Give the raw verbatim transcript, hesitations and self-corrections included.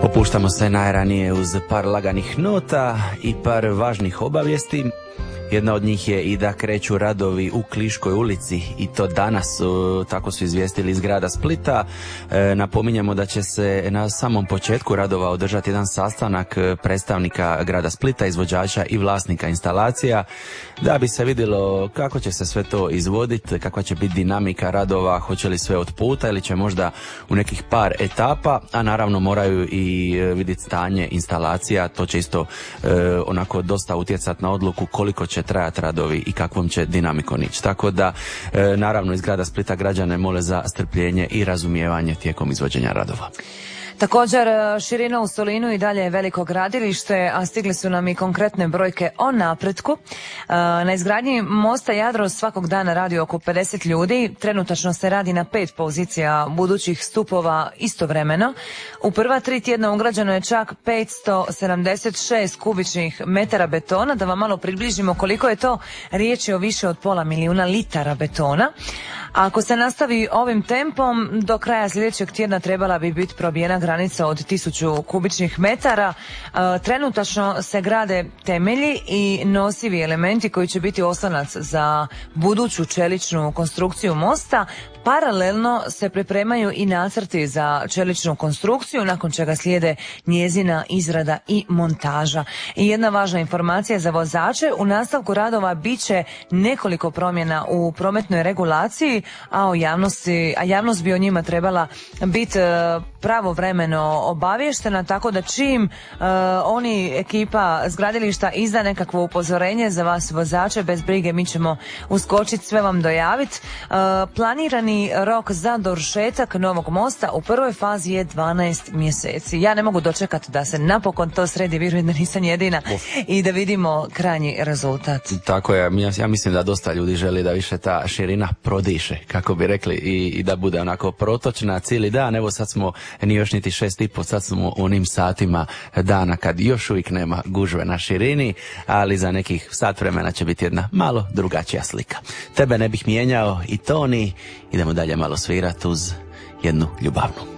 Opuštamo se najranije uz par laganih nota i par važnih obavijesti. Jedna od njih je i da kreću radovi u Kliškoj ulici i to danas, tako su izvijestili iz grada Splita. E, napominjemo da će se na samom početku radova održati jedan sastanak predstavnika grada Splita, izvođača i vlasnika instalacija, da bi se vidjelo kako će se sve to izvoditi, kakva će biti dinamika radova, hoće li sve od puta ili će možda u nekih par etapa, a naravno moraju i vidjeti stanje instalacija, to će isto e, onako dosta utjecati na odluku koliko će trajati radovi i kakvom će dinamikom ići. Tako da, e, naravno, iz grada Splita građane mole za strpljenje i razumijevanje tijekom izvođenja radova. Također, širina u Solinu i dalje je veliko gradilište, a stigli su nam i konkretne brojke o napretku. Na izgradnji mosta Jadro svakog dana radi oko pedeset ljudi, trenutačno se radi na pet pozicija budućih stupova istovremeno. U prva tri tjedna ugrađeno je čak petsto sedamdeset šest kubičnih metara betona, da vam malo približimo koliko je to, riječ je o više od pola milijuna litara betona. A ako se nastavi ovim tempom, do kraja sljedećeg tjedna trebala bi biti probijena granica od tisuću kubičnih metara. E, trenutačno se grade temelji i nosivi elementi koji će biti oslonac za buduću čeličnu konstrukciju mosta. Paralelno se pripremaju i nacrti za čeličnu konstrukciju, nakon čega slijede njezina izrada i montaža. I jedna važna informacija za vozače, u nastavku radova bit će nekoliko promjena u prometnoj regulaciji, a o javnosti, a javnost bi o njima trebala biti pravovremeno obavještena, tako da čim uh, oni, ekipa s gradilišta, izda nekakvo upozorenje za vas vozače, bez brige, mi ćemo uskočiti, sve vam dojaviti. Uh, planirani rok za dovršetak novog mosta u prvoj fazi je dvanaest mjeseci. Ja ne mogu dočekati da se napokon to sredi, vjerujem da nisam jedina, i da vidimo krajnji rezultat. Tako je, ja, ja mislim da dosta ljudi želi da više ta širina prodiše, kako bi rekli, i, i da bude onako protočna cijeli dan. Evo sad smo ni još niti šest i po, sad smo u onim satima dana kad još uvijek nema gužve na širini, ali za nekih sat vremena će biti jedna malo drugačija slika. Tebe ne bih mijenjao i Toni, idemo dalje malo svirati uz jednu ljubavnu.